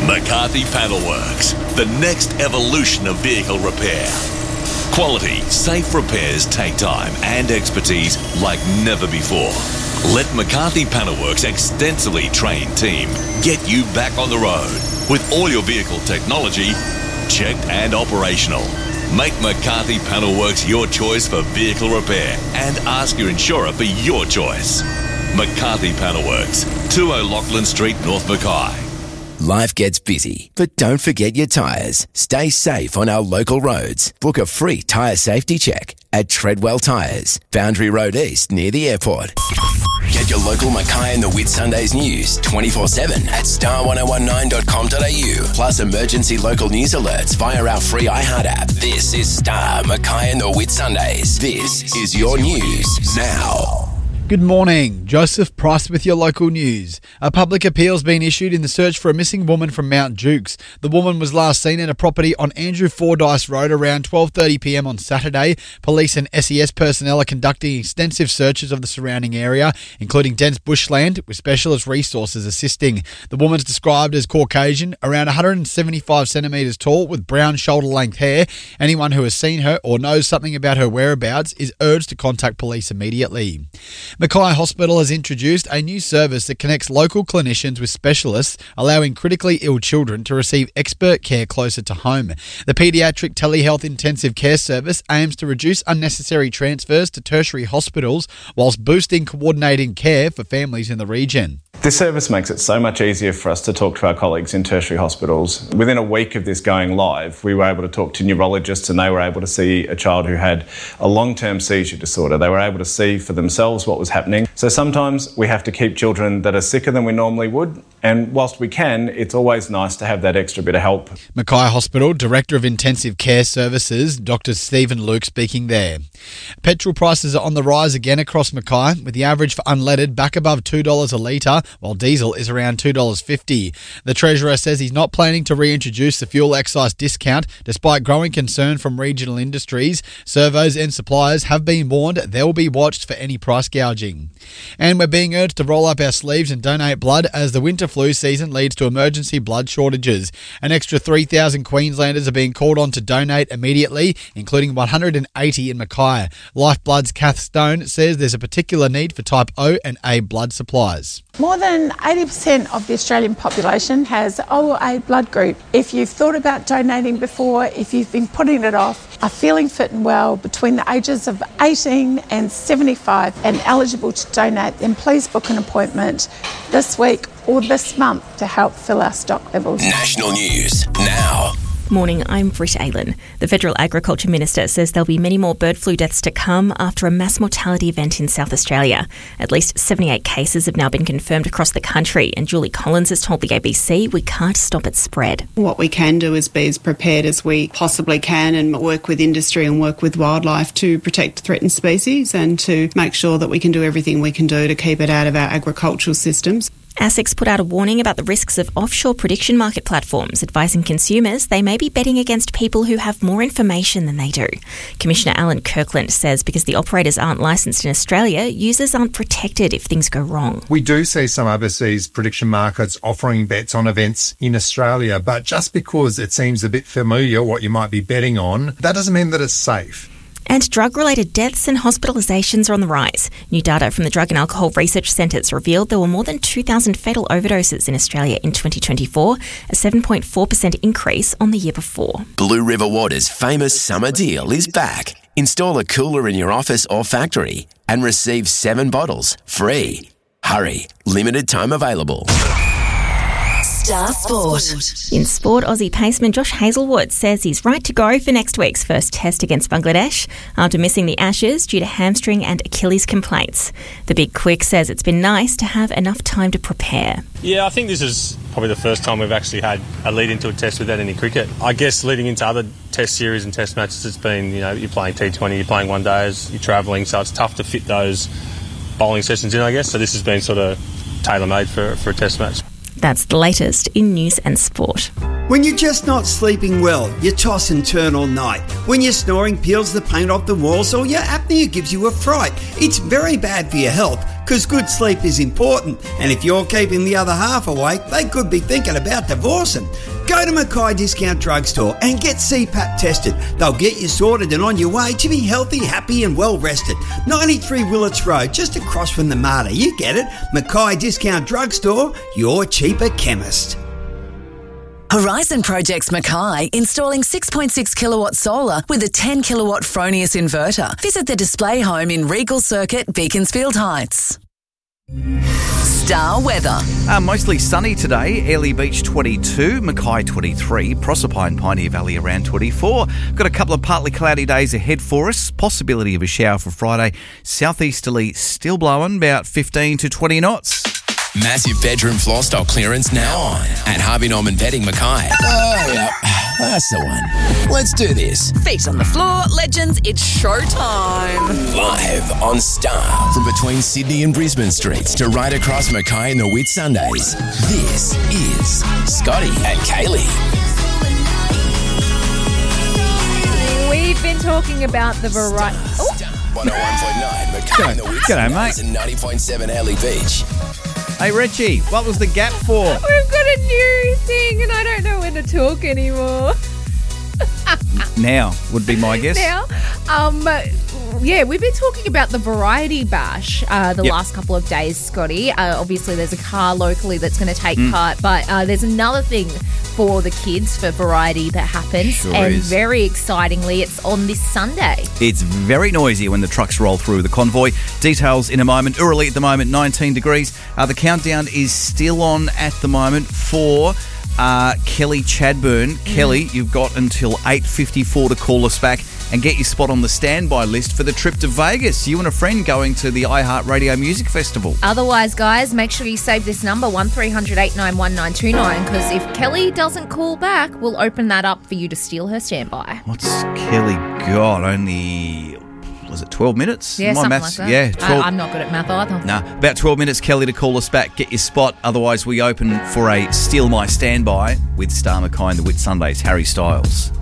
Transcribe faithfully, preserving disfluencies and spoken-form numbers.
McCarthy Panel Works, the next evolution of vehicle repair. Quality, safe repairs take time and expertise like never before. Let McCarthy Panel Works' extensively trained team get you back on the road with all your vehicle technology checked and operational. Make McCarthy Panel Works your choice for vehicle repair and ask your insurer for your choice. McCarthy Panel Works, two O'Loughlin Street, North Mackay. Life gets busy, but don't forget your tyres. Stay safe on our local roads. Book a free tyre safety check at Treadwell Tyres, Boundary Road East near the airport. Get your local Mackay and the Whitsundays news twenty-four seven at star ten nineteen dot com dot a u. Plus emergency local news alerts via our free iHeart app. This is Star Mackay and the Whitsundays. This is your news now. Good morning. Joseph Price with your local news. A public appeal's been issued in the search for a missing woman from Mount Dukes. The woman was last seen at a property on Andrew Fordyce Road around twelve thirty p m on Saturday. Police and S E S personnel are conducting extensive searches of the surrounding area, including dense bushland, with specialist resources assisting. The woman's described as Caucasian, around one hundred seventy-five centimetres tall, with brown shoulder-length hair. Anyone who has seen her or knows something about her whereabouts is urged to contact police immediately. Mackay Hospital has introduced a new service that connects local clinicians with specialists, allowing critically ill children to receive expert care closer to home. The Paediatric Telehealth Intensive Care Service aims to reduce unnecessary transfers to tertiary hospitals whilst boosting coordinating care for families in the region. This service makes it so much easier for us to talk to our colleagues in tertiary hospitals. Within a week of this going live, we were able to talk to neurologists and they were able to see a child who had a long-term seizure disorder. They were able to see for themselves what was happening. So sometimes we have to keep children that are sicker than we normally would, and whilst we can, it's always nice to have that extra bit of help. Mackay Hospital Director of Intensive Care Services, Doctor Stephen Luke, speaking there. Petrol prices are on the rise again across Mackay, with the average for unleaded back above two dollars a litre, while diesel is around two dollars fifty. The Treasurer says he's not planning to reintroduce the fuel excise discount, despite growing concern from regional industries. Servos and suppliers have been warned they'll be watched for any price gouging. And we're being urged to roll up our sleeves and donate blood as the winter flu season leads to emergency blood shortages. An extra three thousand Queenslanders are being called on to donate immediately, including one hundred eighty in Mackay. Lifeblood's Kath Stone says there's a particular need for type O and A blood supplies. More than eighty percent of the Australian population has O or A blood group. If you've thought about donating before, if you've been putting it off, are feeling fit and well between the ages of eighteen and seventy-five and eligible to donate, then please book an appointment this week or this month to help fill our stock levels. National news now. Morning, I'm Britt Aylan. The Federal Agriculture Minister says there'll be many more bird flu deaths to come after a mass mortality event in South Australia. At least seventy-eight cases have now been confirmed across the country, and Julie Collins has told the A B C we can't stop its spread. What we can do is be as prepared as we possibly can and work with industry and work with wildlife to protect threatened species and to make sure that we can do everything we can do to keep it out of our agricultural systems. ASIC's put out a warning about the risks of offshore prediction market platforms, advising consumers they may be betting against people who have more information than they do. Commissioner Alan Kirkland says because the operators aren't licensed in Australia, users aren't protected if things go wrong. We do see some overseas prediction markets offering bets on events in Australia, but just because it seems a bit familiar what you might be betting on, that doesn't mean that it's safe. And drug-related deaths and hospitalisations are on the rise. New data from the Drug and Alcohol Research Centres revealed there were more than two thousand fatal overdoses in Australia in twenty twenty-four, a seven point four percent increase on the year before. Blue River Water's famous summer deal is back. Install a cooler in your office or factory and receive seven bottles free. Hurry, limited time available. Star Sport. In sport, Aussie paceman Josh Hazlewood says he's right to go for next week's first test against Bangladesh after missing the Ashes due to hamstring and Achilles complaints. The Big Quick says it's been nice to have enough time to prepare. Yeah, I think this is probably the first time we've actually had a lead into a test without any cricket. I guess leading into other test series and test matches, it's been, you know, you're playing T twenty, you're playing one days, you're travelling, so it's tough to fit those bowling sessions in, I guess. So this has been sort of tailor-made for, for a test match. That's the latest in news and sport. When you're just not sleeping well, you toss and turn all night. When your snoring peels the paint off the walls or your apnea gives you a fright. It's very bad for your health because good sleep is important. And if you're keeping the other half awake, they could be thinking about divorcing. Go to Mackay Discount Drugstore and get C PAP tested. They'll get you sorted and on your way to be healthy, happy and well rested. ninety-three Willits Road, just across from the Mater. You get it. Mackay Discount Drugstore, your cheaper chemist. Horizon Projects Mackay, installing six point six kilowatt solar with a ten kilowatt Fronius inverter. Visit the display home in Regal Circuit, Beaconsfield Heights. Star weather. Uh, mostly sunny today. Airlie Beach twenty-two, Mackay twenty-three, Proserpine, Pioneer Valley around twenty-four. Got a couple of partly cloudy days ahead for us. Possibility of a shower for Friday. Southeasterly still blowing about fifteen to twenty knots. Massive bedroom floor stock clearance now on at Harvey Norman Bedding Mackay. Oh, yeah. That's the one. Let's do this. Feet on the floor, legends, it's showtime. Live on Star. From between Sydney and Brisbane streets to right across Mackay and the Whitsundays. This is Scotty and Kaylee. We've been talking about the variety. one oh one point nine Mackay and the Whitsundays and ninety point seven Airlie Beach. Hey, Richie, what was the gap for? We've got a new thing and I don't know when to talk anymore. Now would be my guess. Now, um, yeah, we've been talking about the Variety Bash uh, the Yep. last couple of days, Scotty. Uh, obviously, there's a car locally that's going to take Mm. part, but uh, there's another thing for the kids for Variety that happens, Sure and is. very excitingly, it's on this Sunday. It's very noisy when the trucks roll through the convoy. Details in a moment. Early at the moment, nineteen degrees. Uh, the countdown is still on at the moment for uh, Kelly Chadburn. Mm. Kelly, you've got until eight fifty-four to call us back and get your spot on the standby list for the trip to Vegas. You and a friend going to the iHeartRadio Music Festival. Otherwise, guys, make sure you save this number, one three hundred eight nine one nine two nine, because if Kelly doesn't call back, we'll open that up for you to steal her standby. What's Kelly got? Only, was it twelve minutes? Yeah, My something maths, like that. Yeah, twelve. I, I'm not good at math either. Nah, about twelve minutes, Kelly, to call us back. Get your spot. Otherwise, we open for a Steal My Standby with Star Mackay and the Whitsundays, Harry Styles.